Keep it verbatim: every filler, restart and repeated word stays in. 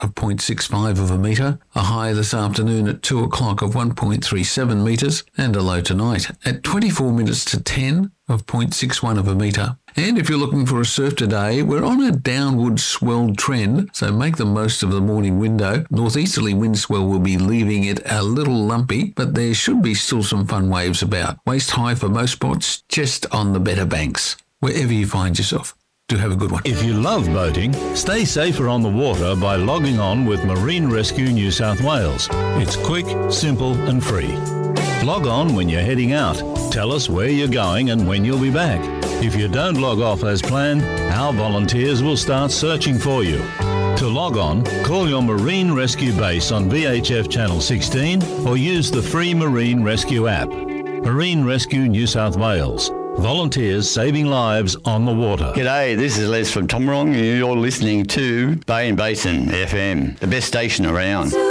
If you love boating, stay safer on the water by logging on with Marine Rescue New South Wales. It's quick, simple and free. Log on when you're heading out. Tell us where you're going and when you'll be back. If you don't log off as planned, our volunteers will start searching for you. To log on, call your Marine Rescue base on V H F Channel sixteen or use the free Marine Rescue app. Marine Rescue New South Wales. Volunteers saving lives on the water. G'day, this is Les from Tomarong and you're listening to Bay and Basin F M, the best station around.